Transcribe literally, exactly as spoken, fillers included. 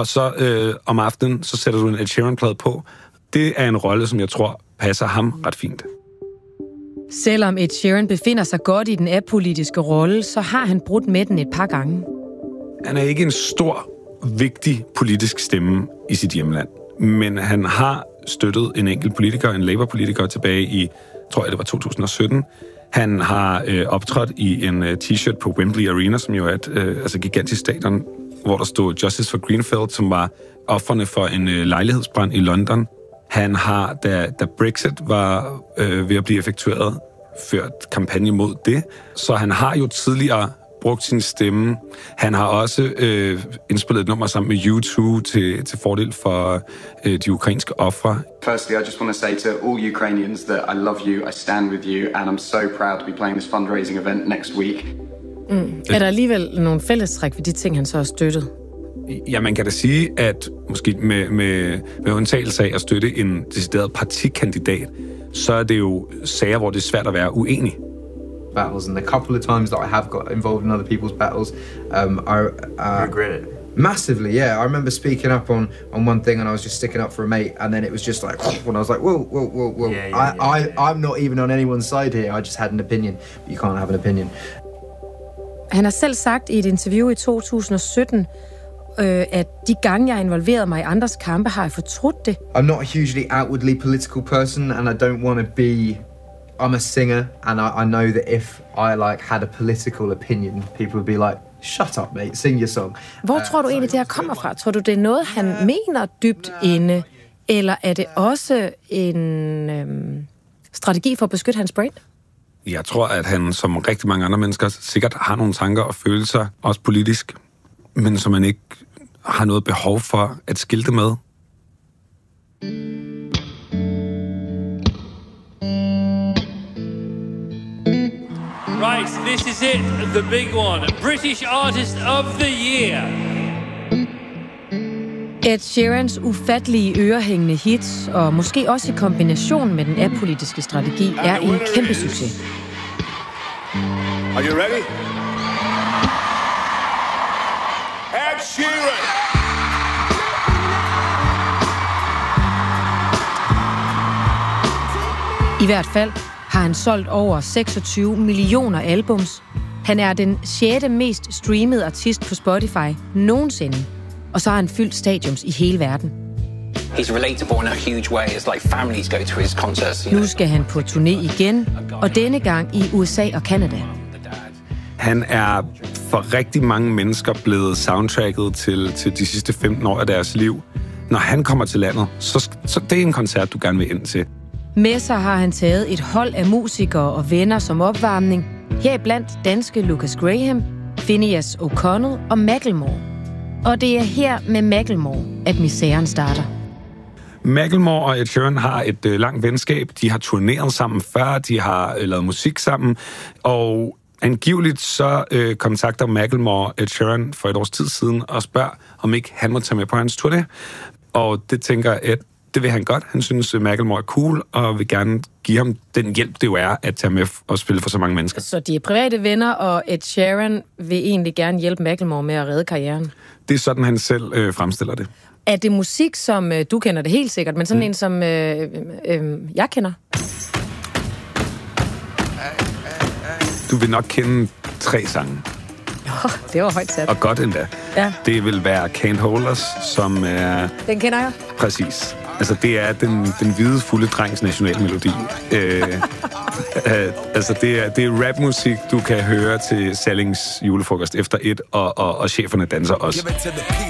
og så øh, om aftenen, så sætter du en Ed Sheeran-plade på. Det er en rolle, som jeg tror passer ham ret fint. Selvom Ed Sheeran befinder sig godt i den apolitiske rolle, så har han brudt med den et par gange. Han er ikke en stor, vigtig politisk stemme i sit hjemland, men han har støttet en enkelt politiker, en Labour-politiker, tilbage i, tror jeg, det var to tusind og sytten. Han har øh, optrådt i en øh, t-shirt på Wembley Arena, som jo er et øh, altså gigantisk stadion, hvor der stod Justice for Greenfield, som var ofrene for en øh, lejlighedsbrand i London. Han har, da, da Brexit var øh, ved at blive effektueret, ført kampagne mod det. Så han har jo tidligere brugt sin stemme. Han har også øh, indspillet et nummer sammen med U to til, til fordel for øh, de ukrainske ofre. Firstly, I just want to say to all Ukrainians that I love you, I stand with you, and I'm so proud to be playing this fundraising event next week. Mm. Er der alligevel nogle fællestræk ved de ting, han så har støttet? Ja, man kan da sige, at måske med, med, med undtagelse af at støtte en decideret partikandidat, så er det jo sager, hvor det er svært at være uenig. Battles, and the couple of times that I have got involved in other people's battles, um, I uh, regret it massively. Yeah, I remember speaking up on on one thing, and I was just sticking up for a mate, and then it was just like when I was like, whoa, whoa, whoa, whoa. Yeah, yeah, I, yeah, I, yeah. I'm not even on anyone's side here. I just had an opinion, but you can't have an opinion. Han har selv sagt i et interview i to tusind og sytten, øh, at de gange, jeg har involveret mig i andres kampe, har jeg fortrudt det. I'm not a hugely outwardly political person, and I don't want to be. I'm a singer, and I, I know that if I like had a political opinion, people would be like, "Shut up, mate, sing your song." Hvor uh, tror du egentlig, det her kommer fra? Tror du, det er noget, han mener dybt inde, eller er det også en øhm, strategi for at beskytte hans brand? Jeg tror, at han, som rigtig mange andre mennesker, sikkert har nogle tanker og følelser, også politisk, men som man ikke har noget behov for at skilte med. Right, this is it, the big one. British Artist of the Year. Ed Sheerans ufattelige ørehængende hits, og måske også i kombination med den apolitiske strategi, er en kæmpe succes. Are you ready? Ed Sheeran! I hvert fald har han solgt over seksogtyve millioner albums. Han er den sjette mest streamede artist på Spotify nogensinde. Og så har han fyldt stadiums i hele verden. He's relatable in a huge way. It's like families go to his concerts. Nu skal han på turné igen, og denne gang i U S A og Canada. Han er for rigtig mange mennesker blevet soundtracket til, til de sidste femten år af deres liv. Når han kommer til landet, så, så det er en koncert, du gerne vil ind til. Med sig har han taget et hold af musikere og venner som opvarmning. Heriblandt danske Lucas Graham, Finneas O'Connell og Macklemore. Og det er her med Macklemore, at misæren starter. Macklemore og Ed Sheeran har et øh, langt venskab. De har turneret sammen før, de har øh, lavet musik sammen. Og angiveligt så øh, kontakter Macklemore Ed Sheeran for et års tid siden og spørger, om ikke han må tage med på hans turné. Og det tænker Ed, det vil han godt. Han synes, at Macklemore er cool, og vil gerne give ham den hjælp, det jo er at tage med og spille for så mange mennesker. Så de er private venner, og Ed Sheeran vil egentlig gerne hjælpe Macklemore med at redde karrieren? Det er sådan, han selv øh, fremstiller det. Er det musik, som øh, du kender det helt sikkert, men sådan mm. en, som øh, øh, jeg kender? Du vil nok kende tre sange. Oh, det var højt sat. Og godt endda. Ja. Det vil være Can't Hold Us, som er... Den kender jeg. Præcis. Altså, det er den, den hvide, fulde drengs nationalmelodi. øh, øh, altså, det er, det er rapmusik, du kan høre til Sallings julefrokost efter et, og, og, og cheferne danser også.